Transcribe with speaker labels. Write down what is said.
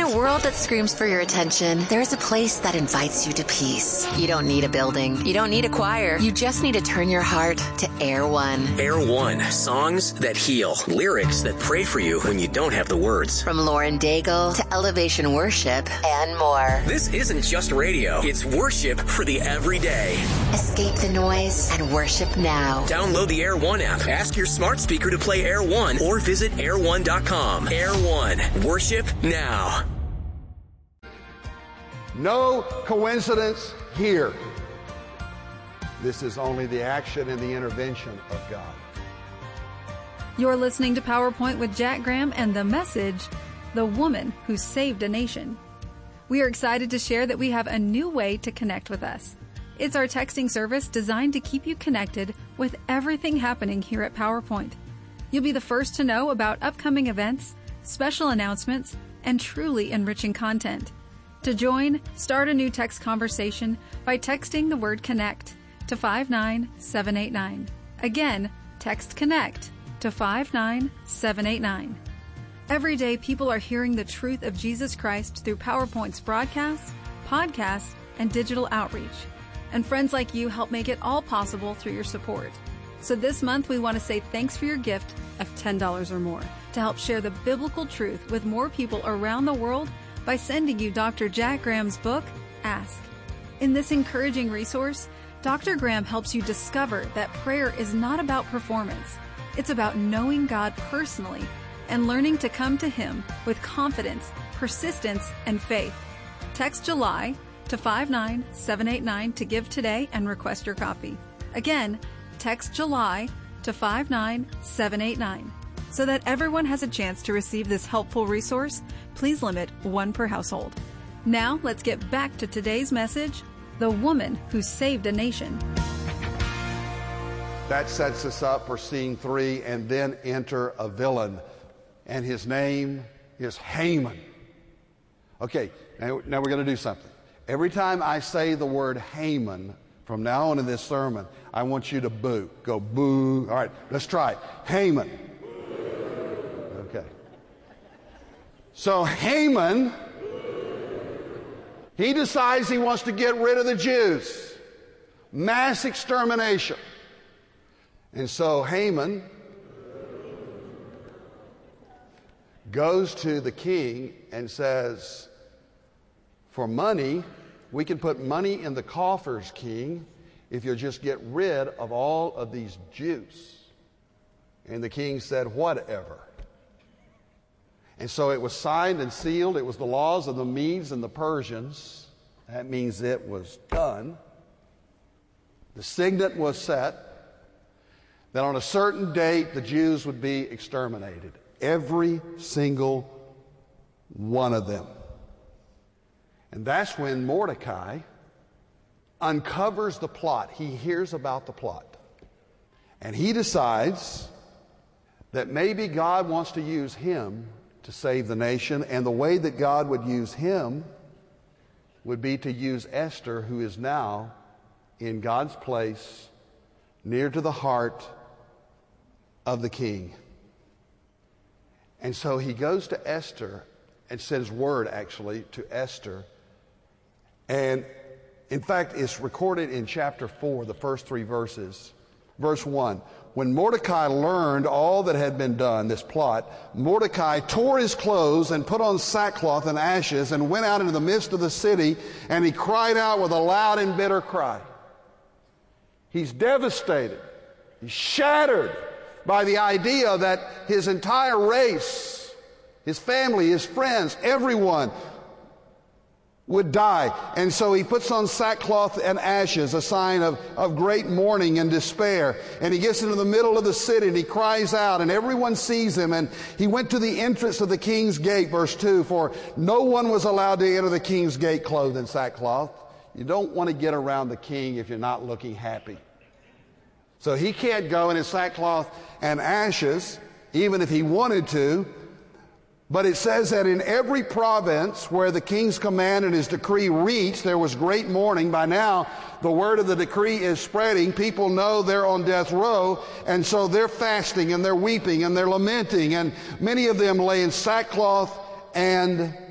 Speaker 1: a world that screams for your attention, there's a place that invites you to peace. You don't need a building. You don't need a choir. You just need to turn your heart to Air One.
Speaker 2: Air One. Songs that heal. Lyrics that pray for you when you don't have the words.
Speaker 1: From Lauren Daigle to Elevation Worship and more.
Speaker 2: This isn't just radio. It's worship for the everyday.
Speaker 1: Escape the noise and worship now.
Speaker 2: Download the Air One app. Ask your smart speaker to play Air One or visit air1.com. Air One. Worship now.
Speaker 3: No coincidence here. This is only the action and the intervention of God.
Speaker 4: You're listening to PowerPoint with Jack Graham and the message, The Woman Who Saved a Nation. We are excited to share that we have a new way to connect with us. It's our texting service designed to keep you connected with everything happening here at PowerPoint. You'll be the first to know about upcoming events, special announcements, and truly enriching content. To join, start a new text conversation by texting the word CONNECT to 59789. Again, text CONNECT to 59789. Every day, people are hearing the truth of Jesus Christ through PowerPoint's broadcasts, podcasts, and digital outreach. And friends like you help make it all possible through your support. So this month, we want to say thanks for your gift of $10 or more to help share the biblical truth with more people around the world by sending you Dr. Jack Graham's book, Ask. In this encouraging resource, Dr. Graham helps you discover that prayer is not about performance. It's about knowing God personally and learning to come to Him with confidence, persistence, and faith. Text July to 59789 to give today and request your copy. Again, text July to 59789. So that everyone has a chance to receive this helpful resource, please limit one per household. Now, let's get back to today's message, The Woman Who Saved a Nation.
Speaker 3: That sets us up for scene 3, and then enter a villain. And his name is Haman. Okay, now we're going to do something. Every time I say the word Haman, from now on in this sermon, I want you to boo. Go boo. All right, let's try it. Haman. Okay. So Haman, he decides he wants to get rid of the Jews. Mass extermination. And so Haman goes to the king and says, for money, we can put money in the coffers, king, if you'll just get rid of all of these Jews. And the king said, whatever. And so it was signed and sealed. It was the laws of the Medes and the Persians. That means it was done. The signet was set that on a certain date the Jews would be exterminated. Every single one of them. And that's when Mordecai uncovers the plot. He hears about the plot. And he decides that maybe God wants to use him to save the nation. And the way that God would use him would be to use Esther, who is now in God's place, near to the heart of the king. And so he goes to Esther and sends word, actually, to Esther. And in fact, it's recorded in chapter 4, the first 3 verses. Verse 1, when Mordecai learned all that had been done, this plot, Mordecai tore his clothes and put on sackcloth and ashes and went out into the midst of the city, and he cried out with a loud and bitter cry. He's devastated. He's shattered by the idea that his entire race, his family, his friends, everyone would die. And so he puts on sackcloth and ashes, a sign of great mourning and despair. And he gets into the middle of the city and he cries out, and everyone sees him. And he went to the entrance of the king's gate, verse 2, for no one was allowed to enter the king's gate clothed in sackcloth. You don't want to get around the king if you're not looking happy. So he can't go in his sackcloth and ashes, even if he wanted to. But it says that in every province where the king's command and his decree reached, there was great mourning. By now, the word of the decree is spreading. People know they're on death row, and so they're fasting and they're weeping and they're lamenting. And many of them lay in sackcloth and